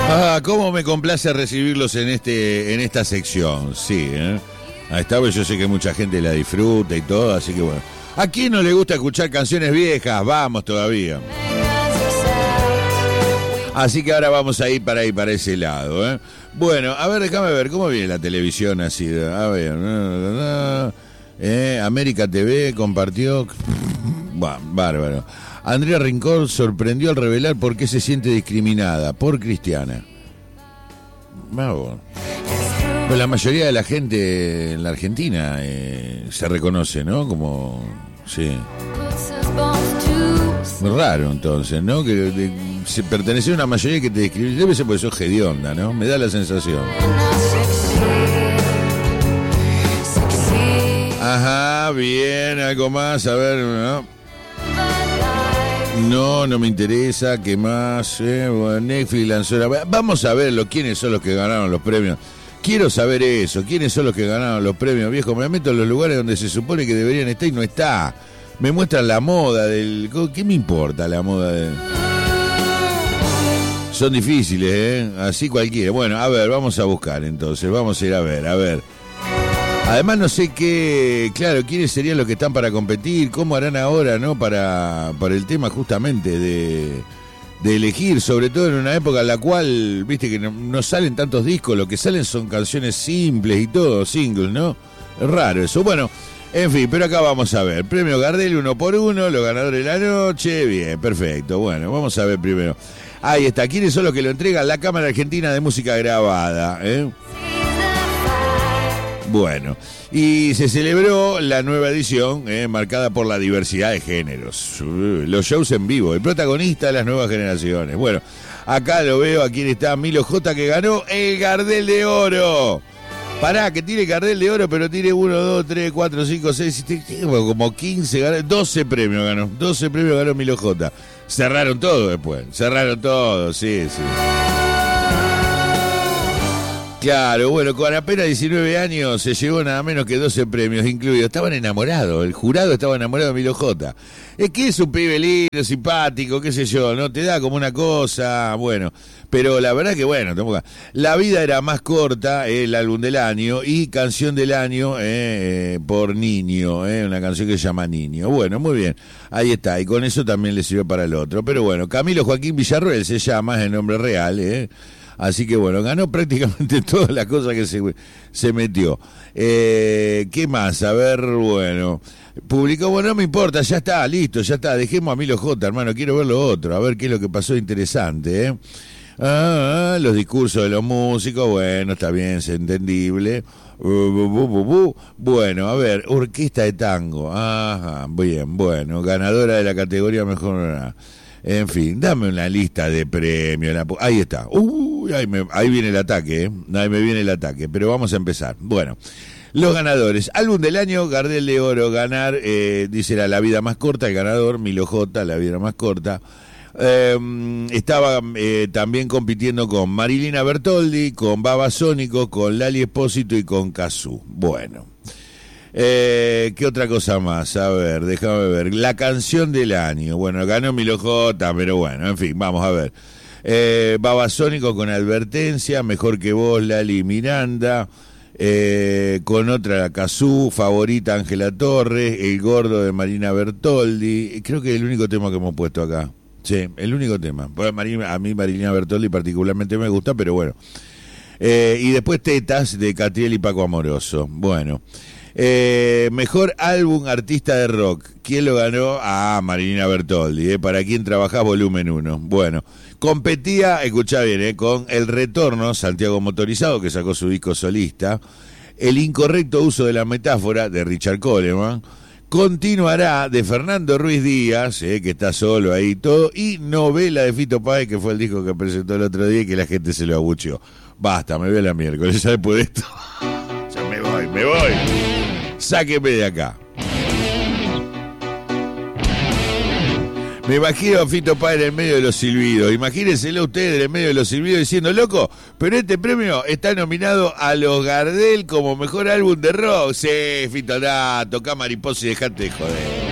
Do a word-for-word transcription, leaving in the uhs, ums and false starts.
Ah, cómo me complace recibirlos en este, en esta sección, sí, ¿eh? A esta vez yo sé que mucha gente la disfruta y todo, así que bueno. ¿A quién no le gusta escuchar canciones viejas? Vamos todavía. Así que ahora vamos a ir para ahí, para ese lado, ¿eh? Bueno, a ver, déjame ver, ¿cómo viene la televisión así? A ver, ¿eh? América T V compartió... Bah, bárbaro. Andrea Rincón sorprendió al revelar por qué se siente discriminada por cristiana. Bueno, pues la mayoría de la gente en la Argentina eh, se reconoce, ¿no? Como... Sí. Muy raro entonces, ¿no? Que de, se pertenece a una mayoría que te discrimina. Debe ser porque sos hedionda, ¿no? Me da la sensación. Ajá, bien, algo más, a ver, ¿no? No, no me interesa, ¿qué más? Eh, bueno, Netflix lanzó la... Vamos a verlo, quiénes son los que ganaron los premios. Quiero saber eso, quiénes son los que ganaron los premios, viejo. Me meto en los lugares donde se supone que deberían estar y no está. Me muestran la moda del... ¿Qué me importa la moda del...? Son difíciles, ¿eh? Así cualquiera. Bueno, a ver, vamos a buscar entonces, vamos a ir a ver, a ver. Además no sé qué, claro, quiénes serían los que están para competir, cómo harán ahora, ¿no? Para, para el tema justamente de, de elegir, sobre todo en una época en la cual, viste que no, no salen tantos discos, lo que salen son canciones simples y todo, singles, ¿no? Es raro eso. Bueno, en fin, pero acá vamos a ver. Premio Gardel uno por uno, los ganadores de la noche, bien, perfecto. Bueno, vamos a ver primero. Ahí está, ¿quiénes son los que lo entregan? La Cámara Argentina de Música Grabada, ¿eh? Bueno, y se celebró la nueva edición eh, marcada por la diversidad de géneros, los shows en vivo, el protagonista de las nuevas generaciones. Bueno, acá lo veo, aquí está Milo J, que ganó el Gardel de Oro. Pará, que tiene Gardel de Oro, pero tiene uno, dos, tres, cuatro, cinco, seis, como quince, doce premios ganó, doce premios ganó Milo J. Cerraron todo después, cerraron todo, sí, sí. Claro, bueno, con apenas diecinueve años se llevó nada menos que doce premios incluidos. Estaban enamorados, el jurado estaba enamorado de Milo J. Es que es un pibe lindo, simpático, qué sé yo, ¿no? Te da como una cosa, bueno. Pero la verdad que, bueno, tampoco... La vida era más corta, eh, el álbum del año, y canción del año eh, eh, por Niño, eh, una canción que se llama Niño. Bueno, muy bien, ahí está, y con eso también le sirvió para el otro. Pero bueno, Camilo Joaquín Villarroel se llama, es el nombre real, ¿eh? Así que bueno, ganó prácticamente todas las cosas que se, se metió. Eh, ¿Qué más? A ver, bueno. Publicó, bueno, no me importa, ya está, listo, ya está. Dejemos a Milo J, hermano, quiero ver lo otro, a ver qué es lo que pasó interesante, ¿eh? Ah, los discursos de los músicos, bueno, está bien, es entendible. Uh, bu, bu, bu, bu. Bueno, a ver, orquesta de tango. Ajá, bien, bueno, ganadora de la categoría mejor. En fin, dame una lista de premios. Ahí está. Uy, ahí, me, ahí viene el ataque, ¿eh? Ahí me viene el ataque. Pero vamos a empezar. Bueno, los ganadores. Álbum del año, Gardel de Oro, ganar, eh, dice La Vida Más Corta, el ganador, Milo J, La Vida Más Corta. Eh, estaba eh, también compitiendo con Marilina Bertoldi, con Babasónicos, con Lali Espósito y con Cazzu. Bueno. Eh, ¿Qué otra cosa más? A ver, déjame ver. La canción del año. Bueno, ganó Milo J, pero bueno, en fin, vamos a ver. Eh, Babasónico con Advertencia, Mejor que vos, Lali Miranda. Eh, con otra, Cazzu, Favorita, Ángela Torres. El Gordo de Marina Bertoldi. Creo que es el único tema que hemos puesto acá. Sí, el único tema. A mí Marilina Bertoldi particularmente me gusta, pero bueno. Eh, y después Tetas de Catriel y Paco Amoroso. Bueno. Eh, mejor álbum artista de rock. ¿Quién lo ganó? Ah, Marilina Bertoldi, ¿eh? ¿Para quién trabajás? Volumen uno. Bueno, competía, escuchá bien, ¿eh? Con El Retorno, Santiago Motorizado, que sacó su disco solista. El incorrecto uso de la metáfora, de Richard Coleman. Continuará, de Fernando Ruiz Díaz, ¿eh? Que está solo ahí y todo. Y Novela, de Fito Páez, que fue el disco que presentó el otro día y que la gente se lo abucheó. Basta, me voy a la miércoles, ya después de esto. Ya me voy, me voy. Sáqueme de acá. Me imagino a Fito Páez en el medio de los silbidos. Imagínenselo ustedes en el medio de los silbidos diciendo, loco, pero este premio está nominado a los Gardel como mejor álbum de rock. Sí, Fito, da, toca mariposa y dejate de joder.